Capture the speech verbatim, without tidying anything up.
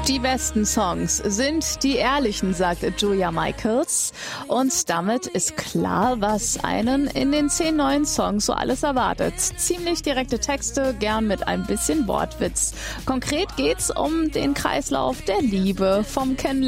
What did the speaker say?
Die besten Songs sind die ehrlichen, sagt Julia Michaels. Und damit ist klar, was einen in den zehn neuen Songs so alles erwartet. Ziemlich direkte Texte, gern mit ein bisschen Wortwitz. Konkret geht's um den Kreislauf der Liebe, vom Kennenlernen